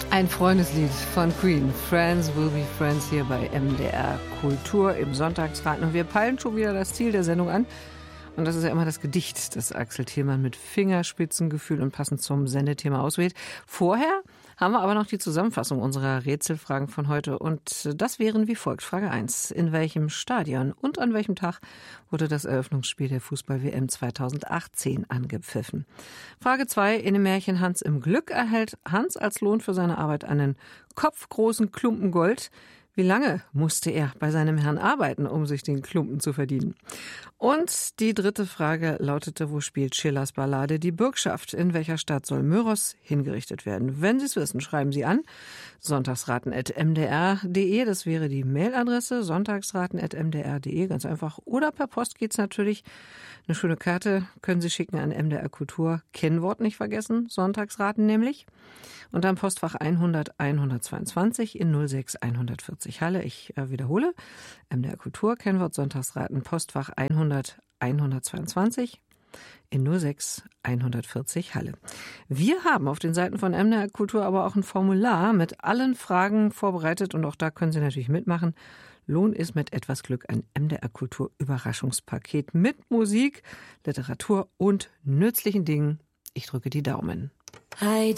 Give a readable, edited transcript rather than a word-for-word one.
Ein Freundeslied von Queen. Friends will be friends hier bei MDR Kultur im Sonntagsrat. Und wir peilen schon wieder das Ziel der Sendung an. Und das ist ja immer das Gedicht, das Axel Thielmann mit Fingerspitzengefühl und passend zum Sendethema auswählt. Vorher haben wir aber noch die Zusammenfassung unserer Rätselfragen von heute. Und das wären wie folgt. Frage 1. In welchem Stadion und an welchem Tag wurde das Eröffnungsspiel der Fußball-WM 2018 angepfiffen? Frage 2. In dem Märchen Hans im Glück erhält Hans als Lohn für seine Arbeit einen kopfgroßen Klumpen Gold. Wie lange musste er bei seinem Herrn arbeiten, um sich den Klumpen zu verdienen? Und die dritte Frage lautete, wo spielt Schillers Ballade Die Bürgschaft? In welcher Stadt soll Möros hingerichtet werden? Wenn Sie es wissen, schreiben Sie an. sonntagsraten@mdr.de, das wäre die Mailadresse, sonntagsraten@mdr.de, ganz einfach. Oder per Post geht's natürlich. Eine schöne Karte können Sie schicken an MDR Kultur. Kennwort nicht vergessen, Sonntagsraten nämlich. Und dann Postfach 100 122 in 06 140 Halle. Ich wiederhole, MDR Kultur, Kennwort Sonntagsraten, Postfach 100 122 in 06 140 Halle. Wir haben auf den Seiten von MDR Kultur aber auch ein Formular mit allen Fragen vorbereitet und auch da können Sie natürlich mitmachen. Lohn ist mit etwas Glück ein MDR Kultur Überraschungspaket mit Musik, Literatur und nützlichen Dingen. Ich drücke die Daumen.